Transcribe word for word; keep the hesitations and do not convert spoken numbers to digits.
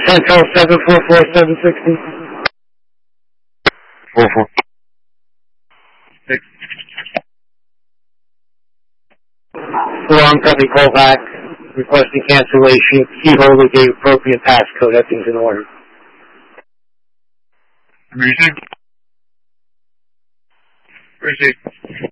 Central seven four four seven sixty. Four four. Six. Alarm company call back, requesting cancellation. Key holder gave appropriate passcode. Everything's in order. Received. Received.